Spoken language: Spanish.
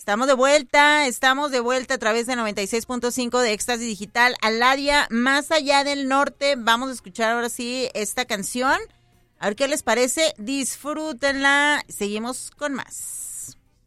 Estamos de vuelta a través de 96.5 de Éxtasis Digital, Aladia, Más Allá del Norte. Vamos a escuchar ahora sí esta canción. A ver qué les parece, disfrútenla. Seguimos con más.